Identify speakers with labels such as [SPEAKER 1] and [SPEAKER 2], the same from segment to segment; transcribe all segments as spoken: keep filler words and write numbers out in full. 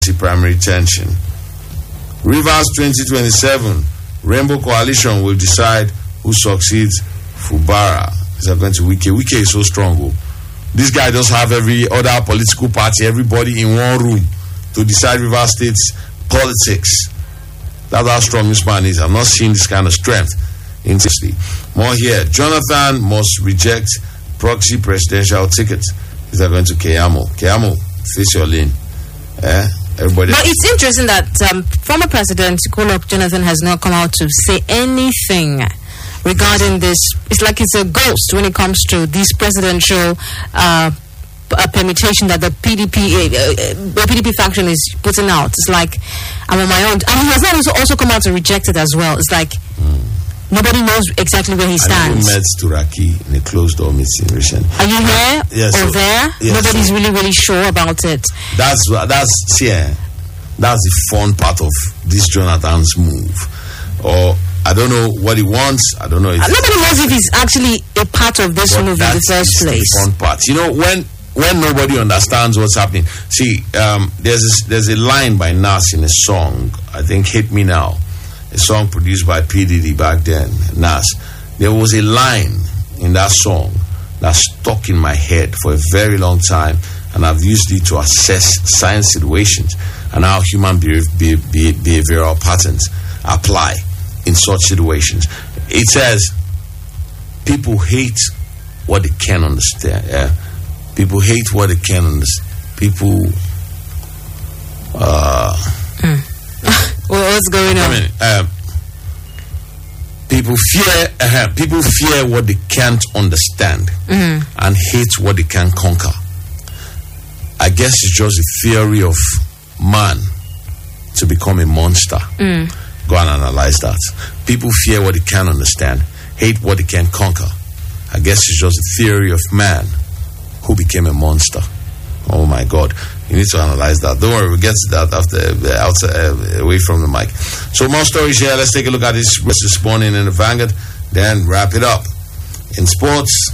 [SPEAKER 1] primary tension. Rivers twenty twenty-seven, Rainbow Coalition will decide who succeeds Fubara. Is that going to Wike? Wike is so strong. Oh. This guy does have every other political party, everybody in one room to decide Rivers State's politics. That's how strong this man is. I'm not seeing this kind of strength in Sicily. More here. Jonathan must reject proxy presidential ticket. Is that going to Keyamo? Keyamo, face your lane. Eh? Everybody.
[SPEAKER 2] But it's interesting that um, former President Goodluck Jonathan has not come out to say anything regarding this. It's like it's a ghost when it comes to this presidential uh, uh, permutation that the P D P uh, uh, the P D P faction is putting out. It's like I'm on my own. And he has not also, also come out to reject it as well. It's like mm. nobody knows exactly where he stands.
[SPEAKER 1] I met Turaki in a closed door meeting recently.
[SPEAKER 2] Are you here
[SPEAKER 1] yes,
[SPEAKER 2] or
[SPEAKER 1] so,
[SPEAKER 2] there?
[SPEAKER 1] Yes,
[SPEAKER 2] Nobody's
[SPEAKER 1] so.
[SPEAKER 2] really, really sure about it.
[SPEAKER 1] That's that's yeah, that's the fun part of this Jonathan's move. Or I don't know what he wants. I don't know if
[SPEAKER 2] nobody knows if he's actually a part of this move in the first place.
[SPEAKER 1] The fun part, you know, when when nobody understands what's happening. See, um, there's a, there's a line by Nas in a song. I think "Hit Me Now." A song produced by P. Diddy back then, Nas. There was a line in that song that stuck in my head for a very long time, and I've used it to assess science situations and how human behav- be- be- behavioral patterns apply in such situations. It says, people hate what they can't understand. Yeah? People hate what they can't understand. People... Uh,
[SPEAKER 2] mm. well, what's going on?
[SPEAKER 1] I mean, um, people fear. Uh, people fear what they can't understand
[SPEAKER 2] mm.
[SPEAKER 1] and hate what they can conquer. I guess it's just a theory of man to become a monster.
[SPEAKER 2] Mm.
[SPEAKER 1] Go and analyze that. People fear what they can't understand, hate what they can conquer. I guess it's just a theory of man who became a monster. Oh my God. You need to analyze that. Don't worry, we'll get to that after uh, outside, uh, away from the mic. So more stories here. Let's take a look at this this morning in the Vanguard, then wrap it up. In sports,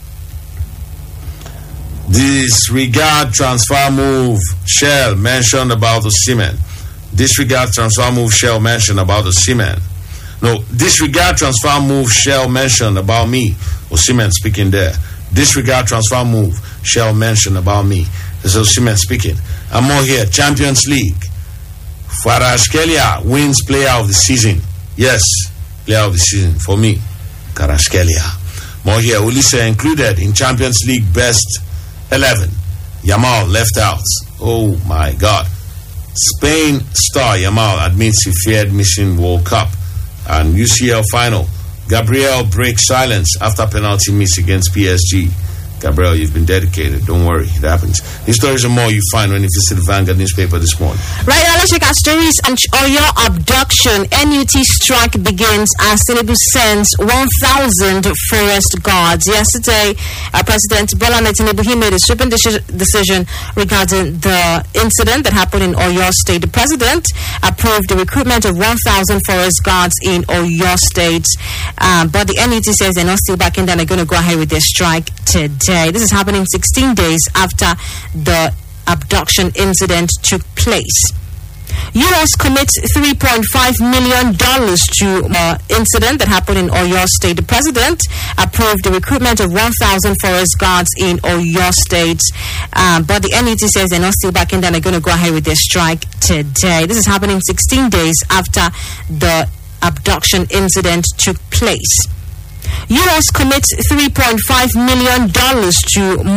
[SPEAKER 1] disregard transfer move. Shell mentioned about the Osimhen. Disregard transfer move. Shell mentioned about the Osimhen. No, disregard transfer move. Shell mentioned about me. Osimhen speaking there. Disregard transfer move. Shell mentioned about me. This is Osimhen speaking. I'm more here. Champions League. Kvaratskhelia wins player of the season. Yes, player of the season for me. Kvaratskhelia. More here. Ulisse included in Champions League best eleven. Yamal left out. Oh my God. Spain star Yamal admits he feared missing World Cup. And U C L final. Gabriel breaks silence after penalty miss against P S G. Gabriel, you've been dedicated. Don't worry, it happens. These stories and more you find when you visit the Vanguard newspaper this morning.
[SPEAKER 2] Right now, let's check our stories on Oyo abduction. N U T strike begins as Tinubu sends one thousand forest guards. Yesterday, uh, President Bola Tinubu he made a sweeping deci- decision regarding the incident that happened in Oyo State. The president approved the recruitment of one thousand forest guards in Oyo State, uh, but the N U T says they're not still backing down. They're going to go ahead with their strike today. This is happening sixteen days after the abduction incident took place. U S commits three point five million dollars to uh, incident that happened in Oyo State. The president approved the recruitment of one thousand forest guards in Oyo State, uh, but the N U T says they're not still backing down. They're going to go ahead with their strike today. This is happening sixteen days after the abduction incident took place. U S commits three point five million dollars to